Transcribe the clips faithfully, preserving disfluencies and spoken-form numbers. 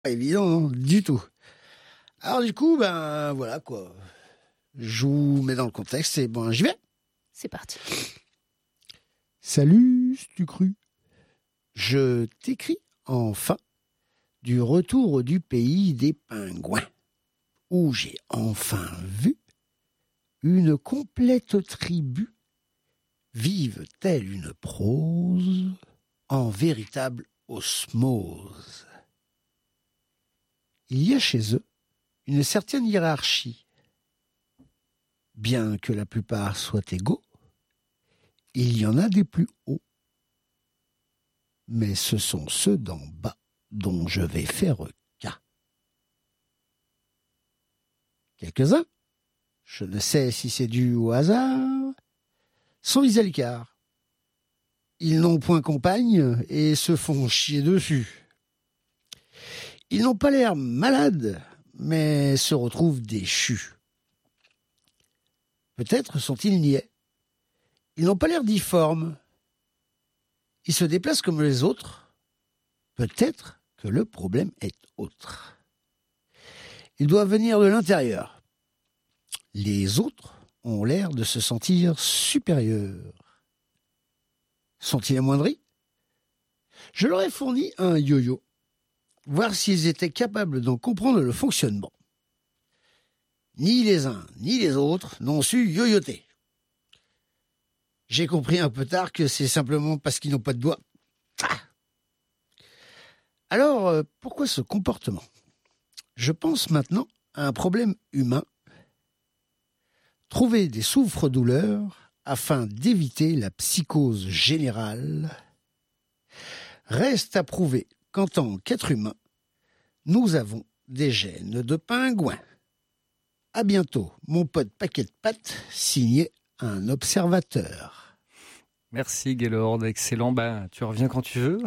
Pas évident, non, du tout. Alors du coup, ben voilà quoi. Je vous mets dans le contexte et bon, j'y vais. C'est parti. Salut, tu cru. Je t'écris enfin du retour du pays des pingouins, où j'ai enfin vu une complète tribu vive telle une prose en véritable osmose. Il y a chez eux une certaine hiérarchie. Bien que la plupart soient égaux, il y en a des plus hauts. Mais ce sont ceux d'en bas dont je vais faire cas. Quelques-uns, je ne sais si c'est dû au hasard, sont mis à l'écart. Ils n'ont point compagne et se font chier dessus. Ils n'ont pas l'air malades, mais se retrouvent déchus. Peut-être sont-ils niais. Ils n'ont pas l'air difformes. Ils se déplacent comme les autres. Peut-être que le problème est autre. Ils doivent venir de l'intérieur. Les autres ont l'air de se sentir supérieurs. Sont-ils amoindris ? Je leur ai fourni un yo-yo, voir s'ils étaient capables d'en comprendre le fonctionnement. Ni les uns ni les autres n'ont su yo-yoter. J'ai compris un peu tard que c'est simplement parce qu'ils n'ont pas de doigts. Ah ! Alors, euh, pourquoi ce comportement ? Je pense maintenant à un problème humain. Trouver des souffres-douleurs afin d'éviter la psychose générale. Reste à prouver qu'en tant qu'être humain, nous avons des gènes de pingouin. À bientôt, mon pote paquet de pâtes, signé un observateur. Merci Gaylord, excellent. Ben, tu reviens quand tu veux,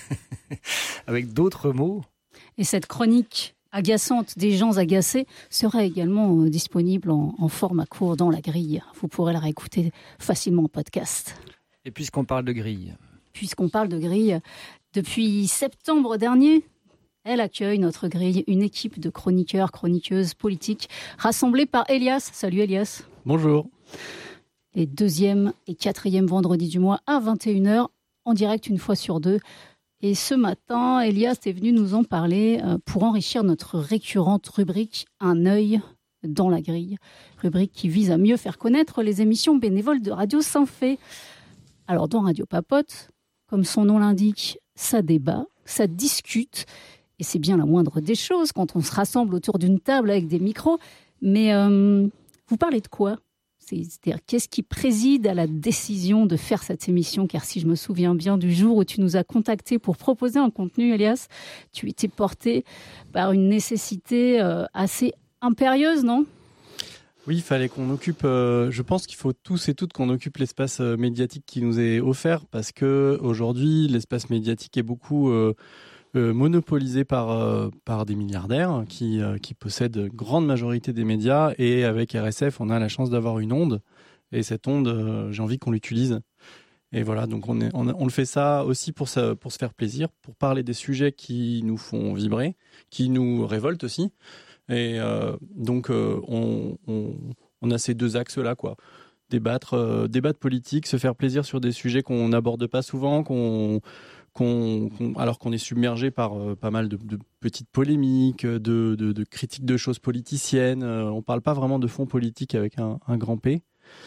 avec d'autres mots. Et cette chronique agaçante des gens agacés sera également disponible en, en format court dans la grille. Vous pourrez la réécouter facilement en podcast. Et puisqu'on parle de grille. Puisqu'on parle de grille, depuis septembre dernier, elle accueille, notre grille, une équipe de chroniqueurs, chroniqueuses politiques rassemblés par Elias. Salut Elias. Bonjour. Les deuxième et quatrième vendredis du mois à vingt et une heures, en direct une fois sur deux. Et ce matin, Elias est venu nous en parler pour enrichir notre récurrente rubrique « Un œil dans la grille », rubrique qui vise à mieux faire connaître les émissions bénévoles de Radio Saint-Fé. Alors dans Radio Papote, comme son nom l'indique, ça débat, ça discute, et c'est bien la moindre des choses quand on se rassemble autour d'une table avec des micros. Mais euh, vous parlez de quoi ? C'est-à-dire, qu'est-ce qui préside à la décision de faire cette émission ? Car si je me souviens bien du jour où tu nous as contactés pour proposer un contenu, Elias, tu étais porté par une nécessité euh, assez impérieuse, non ? Oui, il fallait qu'on occupe, euh, je pense qu'il faut tous et toutes qu'on occupe l'espace euh, médiatique qui nous est offert, parce qu'aujourd'hui, l'espace médiatique est beaucoup euh, euh, monopolisé par, euh, par des milliardaires qui, euh, qui possèdent une grande majorité des médias, et avec R S F, on a la chance d'avoir une onde, et cette onde, euh, j'ai envie qu'on l'utilise. Et voilà, donc on, est, on, on le fait ça aussi pour, ça, pour se faire plaisir, pour parler des sujets qui nous font vibrer, qui nous révoltent aussi. Et euh, donc, euh, on, on, on a ces deux axes-là, quoi. Débattre, euh, débattre politique, se faire plaisir sur des sujets qu'on n'aborde pas souvent, qu'on, qu'on, qu'on, alors qu'on est submergé par euh, pas mal de, de petites polémiques, de, de, de critiques de choses politiciennes. Euh, on ne parle pas vraiment de fond politique avec un, un grand P.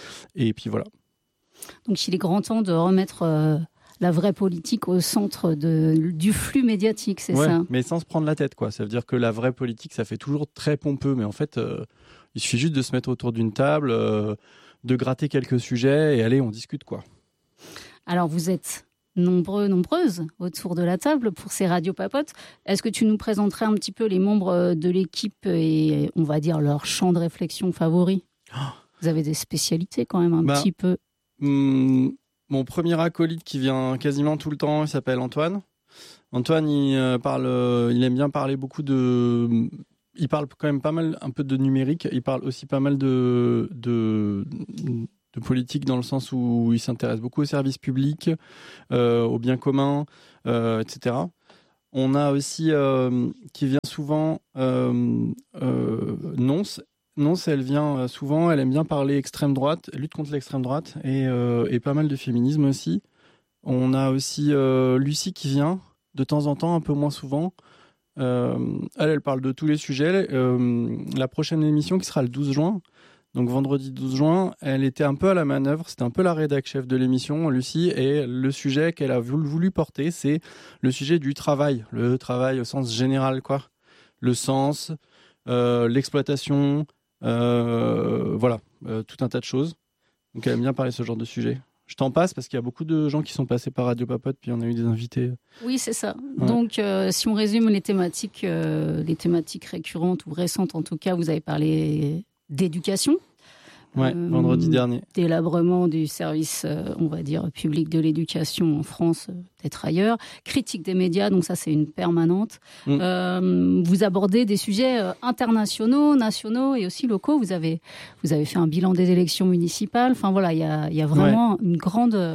Et puis voilà. Donc, il est grand temps de remettre euh, la vraie politique au centre de, du flux médiatique, c'est ouais, ça ? Mais sans se prendre la tête, quoi. Ça veut dire que la vraie politique, ça fait toujours très pompeux. Mais en fait, euh, il suffit juste de se mettre autour d'une table, euh, de gratter quelques sujets et allez, on discute, quoi. Alors, vous êtes nombreux, nombreuses autour de la table pour ces radios papotes. Est-ce que tu nous présenterais un petit peu les membres de l'équipe et, on va dire, leur champ de réflexion favori ? oh. Vous avez des spécialités quand même un bah, petit peu. Hum, mon premier acolyte qui vient quasiment tout le temps, il s'appelle Antoine. Antoine, il euh, parle, euh, il aime bien parler beaucoup de... Il parle quand même pas mal un peu de numérique. Il parle aussi pas mal de, de, de politique dans le sens où il s'intéresse beaucoup aux services publics, euh, au bien commun, euh, et cetera. On a aussi euh, qui vient souvent euh, euh, Nonce. Nonce, elle vient souvent, elle aime bien parler extrême droite, lutte contre l'extrême droite et, euh, et pas mal de féminisme aussi. On a aussi euh, Lucie qui vient de temps en temps, un peu moins souvent. Euh, elle, elle parle de tous les sujets. Euh, la prochaine émission qui sera le douze juin, donc vendredi douze juin, elle était un peu à la manœuvre, c'était un peu la rédac chef de l'émission, Lucie, et le sujet qu'elle a voulu, voulu porter, c'est le sujet du travail, le travail au sens général, quoi. Le sens, euh, l'exploitation, euh, voilà, euh, tout un tas de choses. Donc elle aime bien parler de ce genre de sujet. Je t'en passe parce qu'il y a beaucoup de gens qui sont passés par Radio Papote, puis on a eu des invités. Oui, c'est ça. Ouais. Donc, euh, si on résume les thématiques, euh, les thématiques récurrentes ou récentes, en tout cas, vous avez parlé d'éducation. Ouais, euh, vendredi dernier. Délabrement du service, euh, on va dire, public de l'éducation en France, euh, peut-être ailleurs. Critique des médias, donc ça, c'est une permanente. Mm. Euh, vous abordez des sujets euh, internationaux, nationaux et aussi locaux. Vous avez, vous avez fait un bilan des élections municipales. Enfin, voilà, il y a, y a vraiment ouais. une grande, euh,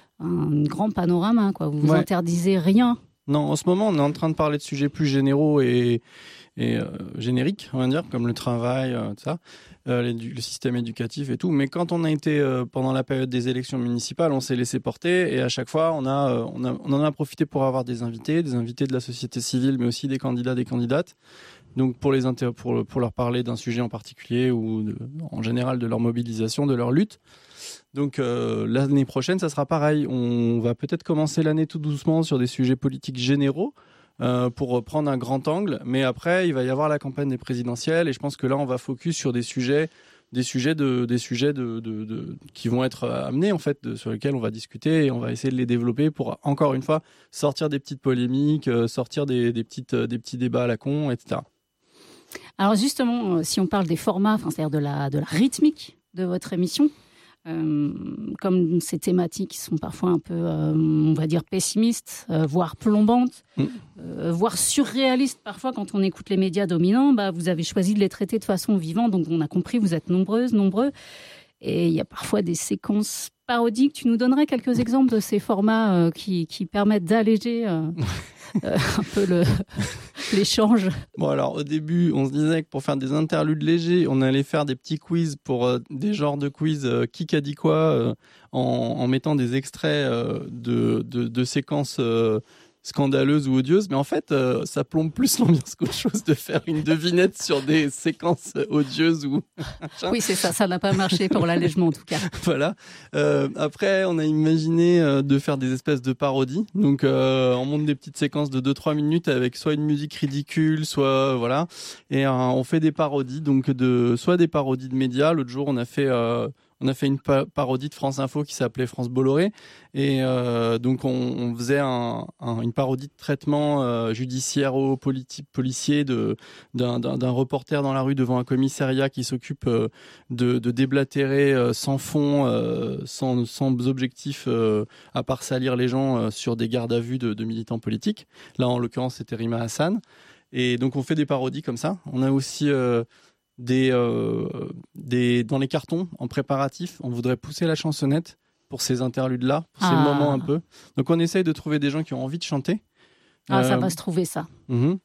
un grand panorama, quoi. Vous vous ouais. interdisez rien. Non, en ce moment, on est en train de parler de sujets plus généraux et, et euh, génériques, on va dire, comme le travail, euh, tout ça. Euh, le système éducatif et tout, mais quand on a été euh, pendant la période des élections municipales, on s'est laissé porter et à chaque fois on a, euh, on a on en a profité pour avoir des invités, des invités de la société civile, mais aussi des candidats, des candidates. Donc pour les inter- pour pour leur parler d'un sujet en particulier ou de, en général de leur mobilisation, de leur lutte. Donc euh, l'année prochaine, ça sera pareil. On va peut-être commencer l'année tout doucement sur des sujets politiques généraux. Euh, pour prendre un grand angle, mais après il va y avoir la campagne des présidentielles et je pense que là on va focus sur des sujets, des sujets de, des sujets de, de, de qui vont être amenés en fait, de, sur lesquels on va discuter et on va essayer de les développer pour encore une fois sortir des petites polémiques, euh, sortir des, des petites, euh, des petits débats à la con, et cetera. Alors justement, si on parle des formats, enfin c'est-à-dire de la de la rythmique de votre émission. Euh, comme ces thématiques qui sont parfois un peu, euh, on va dire, pessimistes, euh, voire plombantes, mmh. euh, voire surréalistes parfois quand on écoute les médias dominants, bah, vous avez choisi de les traiter de façon vivante, donc on a compris, vous êtes nombreuses, nombreux, et il y a parfois des séquences parodiques. Tu nous donnerais quelques exemples de ces formats euh, qui, qui permettent d'alléger euh, euh, un peu le, l'échange? Bon, alors au début, on se disait que pour faire des interludes légers, on allait faire des petits quiz pour euh, des genres de quiz euh, qui qu'a dit quoi euh, en, en mettant des extraits euh, de, de, de séquences euh, scandaleuses ou odieuses. Mais en fait, euh, ça plombe plus l'ambiance qu'autre chose de faire une devinette sur des séquences odieuses. Ou... oui, c'est ça. Ça n'a pas marché pour l'allègement, en tout cas. Voilà. Euh, après, on a imaginé euh, de faire des espèces de parodies. Donc, euh, on monte des petites séquences de deux trois minutes avec soit une musique ridicule, soit... Euh, voilà. Et euh, on fait des parodies. Donc, de, soit des parodies de médias. L'autre jour, on a fait... Euh, On a fait une pa- parodie de France Info qui s'appelait France Bolloré. Et euh, donc, on, on faisait un, un, une parodie de traitement euh, judiciaire-policier de, d'un, d'un, d'un reporter dans la rue devant un commissariat qui s'occupe euh, de, de déblatérer euh, sans fond, euh, sans, sans objectif, euh, à part salir les gens euh, sur des gardes à vue de, de militants politiques. Là, en l'occurrence, c'était Rima Hassan. Et donc, on fait des parodies comme ça. On a aussi... Euh, Des, euh, des, dans les cartons, en préparatif, on voudrait pousser la chansonnette pour ces interludes-là, pour ah. ces moments un peu. Donc on essaye de trouver des gens qui ont envie de chanter. Ah, euh... ça va se trouver, ça. Mm-hmm.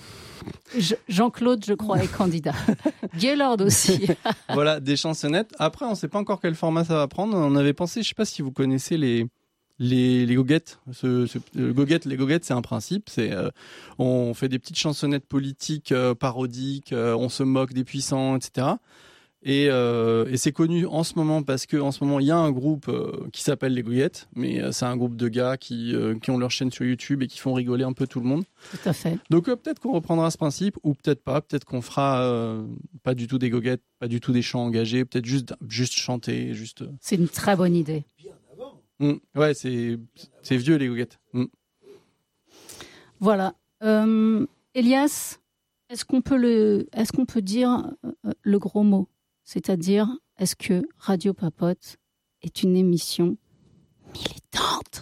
Je, Jean-Claude, je crois, est candidat. Gaylord aussi. Voilà, des chansonnettes. Après, on ne sait pas encore quel format ça va prendre. On avait pensé, je ne sais pas si vous connaissez les... Les, les goguettes, ce, ce, le goguette, les goguettes, c'est un principe. C'est, euh, on fait des petites chansonnettes politiques, euh, parodiques, euh, on se moque des puissants, et cetera. Et, euh, et c'est connu en ce moment parce que en ce moment il y a un groupe euh, qui s'appelle les goguettes, mais euh, c'est un groupe de gars qui euh, qui ont leur chaîne sur YouTube et qui font rigoler un peu tout le monde. Tout à fait. Donc euh, peut-être qu'on reprendra ce principe ou peut-être pas. Peut-être qu'on fera euh, pas du tout des goguettes, pas du tout des chants engagés, peut-être juste juste chanter, juste. C'est une très bonne idée. Mmh. Ouais, c'est, c'est vieux les goguettes. Mmh. Voilà. Euh, Elias, est-ce qu'on peut, le, est-ce qu'on peut dire euh, le gros mot? C'est-à-dire, est-ce que Radio Papote est une émission militante?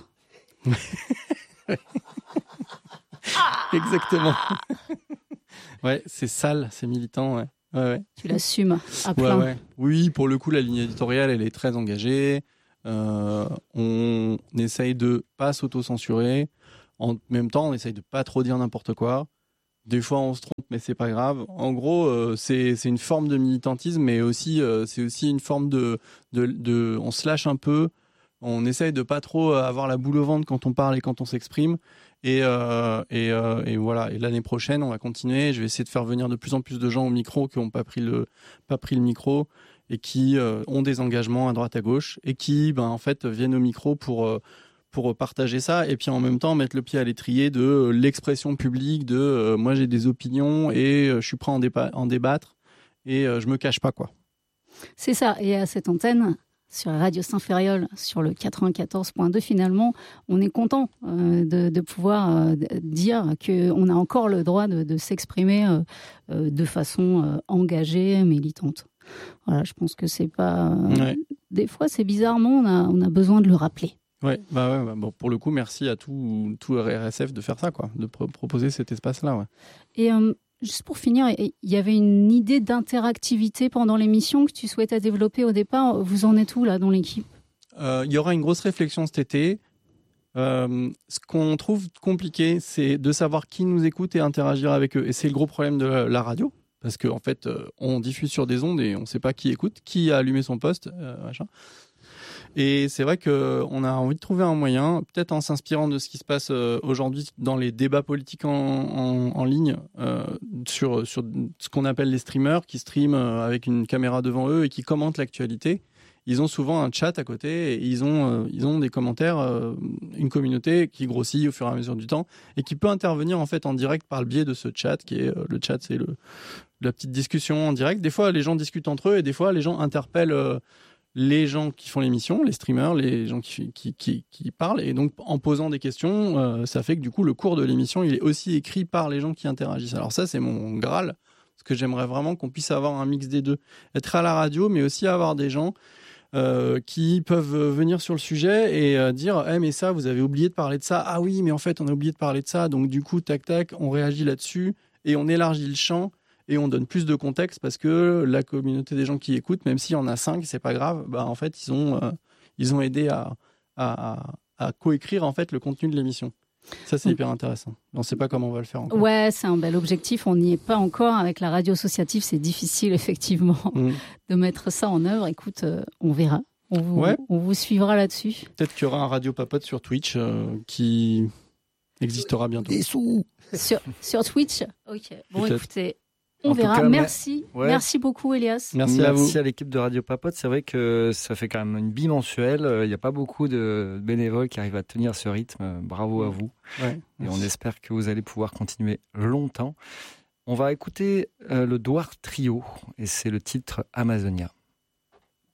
Exactement. Ouais, c'est sale, c'est militant, ouais. Ouais, ouais. Tu l'assumes à plein. Ouais, ouais. Oui, pour le coup, la ligne éditoriale, elle est très engagée. Euh, on essaye de pas s'auto-censurer. En même temps, on essaye de pas trop dire n'importe quoi. Des fois, on se trompe, mais c'est pas grave. En gros, euh, c'est c'est une forme de militantisme, mais aussi euh, c'est aussi une forme de, de de on se lâche un peu. On essaye de pas trop avoir la boule au ventre quand on parle et quand on s'exprime. Et euh, et, euh, et voilà. Et l'année prochaine, on va continuer. Je vais essayer de faire venir de plus en plus de gens au micro qui n'ont pas pris le pas pris le micro et qui euh, ont des engagements à droite à gauche et qui, ben en fait, viennent au micro pour euh, pour partager ça et puis en même temps mettre le pied à l'étrier de euh, l'expression publique de euh, moi j'ai des opinions et euh, je suis prêt à en, dépa- en débattre et euh, je me cache pas quoi. C'est ça. Et à cette antenne, sur Radio Saint-Ferréol, sur le quatre-vingt-quatorze point deux, finalement, on est content euh, de, de pouvoir euh, dire qu'on a encore le droit de, de s'exprimer euh, euh, de façon euh, engagée, militante. Voilà, je pense que c'est pas... Euh, ouais. Des fois, c'est bizarrement, on a, on a besoin de le rappeler. Ouais, bah ouais, bah bon, pour le coup, merci à tout, tout R S F de faire ça, quoi, de pro- proposer cet espace-là. Ouais. Et euh, juste pour finir, il y avait une idée d'interactivité pendant l'émission que tu souhaitais développer au départ. Vous en êtes où là dans l'équipe ? Euh, il y aura une grosse réflexion cet été. Euh, ce qu'on trouve compliqué, c'est de savoir qui nous écoute et interagir avec eux. Et c'est le gros problème de la, la radio, parce qu'en en fait, euh, on diffuse sur des ondes et on ne sait pas qui écoute, qui a allumé son poste, euh, machin. Et c'est vrai qu'on a envie de trouver un moyen, peut-être en s'inspirant de ce qui se passe aujourd'hui dans les débats politiques en, en, en ligne, euh, sur, sur ce qu'on appelle les streamers, qui streament avec une caméra devant eux et qui commentent l'actualité. Ils ont souvent un chat à côté et ils ont, euh, ils ont des commentaires, euh, une communauté qui grossit au fur et à mesure du temps et qui peut intervenir en fait en direct par le biais de ce chat, qui est le chat, c'est le, la petite discussion en direct. Des fois, les gens discutent entre eux et des fois, les gens interpellent euh, les gens qui font l'émission, les streamers, les gens qui, qui, qui, qui parlent. Et donc, en posant des questions, euh, ça fait que du coup, le cours de l'émission, il est aussi écrit par les gens qui interagissent. Alors ça, c'est mon Graal, parce que j'aimerais vraiment qu'on puisse avoir un mix des deux. Être à la radio, mais aussi avoir des gens euh, qui peuvent venir sur le sujet et euh, dire hey, « mais ça, vous avez oublié de parler de ça. Ah oui, mais en fait, on a oublié de parler de ça. » Donc du coup, tac, tac, on réagit là-dessus et on élargit le champ. Et on donne plus de contexte parce que la communauté des gens qui écoutent, même s'il y en a cinq, c'est pas grave. Bah en fait, ils ont euh, ils ont aidé à, à à coécrire en fait le contenu de l'émission. Ça c'est hyper intéressant. On ne sait pas comment on va le faire encore. Ouais, c'est un bel objectif. On n'y est pas encore avec la radio associative. C'est difficile effectivement mmh. de mettre ça en œuvre. Écoute, euh, on verra. On vous, ouais. on vous suivra là-dessus. Peut-être qu'il y aura un Radio Papote sur Twitch euh, qui existera bientôt. Des sous sur sur Twitch. Ok. Bon, Peut-être. Écoutez. On en verra. Cas, merci. Ouais. Merci beaucoup, Elias. Merci, merci à vous. Merci à l'équipe de Radio Papote. C'est vrai que ça fait quand même une bimensuelle. Il n'y a pas beaucoup de bénévoles qui arrivent à tenir ce rythme. Bravo à vous. Ouais. Et on espère que vous allez pouvoir continuer longtemps. On va écouter euh, le Dwarf Trio et c'est le titre Amazonia.